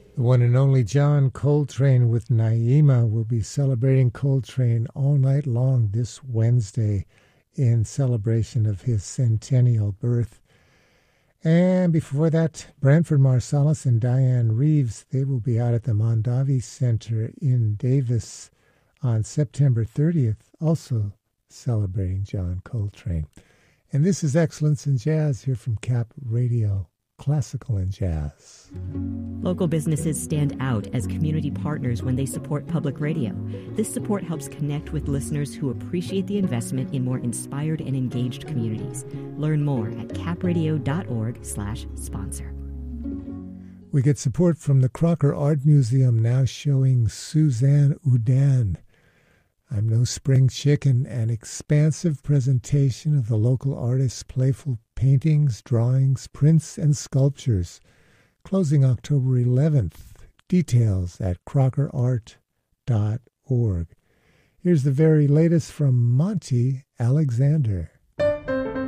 The one and only John Coltrane with Naima will be celebrating Coltrane all night long this Wednesday in celebration of his centennial birth. And before that, Branford Marsalis and Diane Reeves, they will be out at the Mondavi Center in Davis on September 30th, also celebrating John Coltrane. And this is Excellence in Jazz here from Cap Radio, classical and jazz. Local businesses stand out as community partners when they support public radio. This support helps connect with listeners who appreciate the investment in more inspired and engaged communities. Learn more at capradio.org/sponsor. We get support from the Crocker Art Museum, now showing Suzanne Oudin, I'm No Spring Chicken, an expansive presentation of the local artist's playful paintings, drawings, prints, and sculptures. Closing October 11th. Details at crockerart.org. Here's the very latest from Monty Alexander.